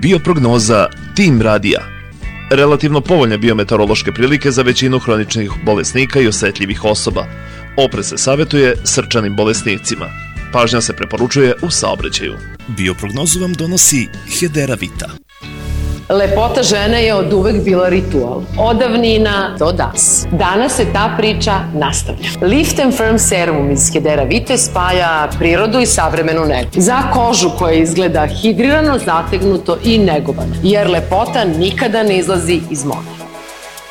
Bioprognoza Tim radija. Relativno povoljne biometeorološke prilike za većinu hroničnih bolesnika i osetljivih osoba. Oprez se savjetuje srčanim bolesnicima. Pažnja se preporučuje u saobraćaju. Bioprognozu vam donosi Hedera Vita. Lepota žene je od uvek bila ritual. Od davnina do danas. Danas se ta priča nastavlja. Lift and Firm serum iz Hedera Vite spaja prirodu i savremenu negu. Za kožu koja izgleda hidrirano, zategnuto i negovano. Jer lepota nikada ne izlazi iz mode.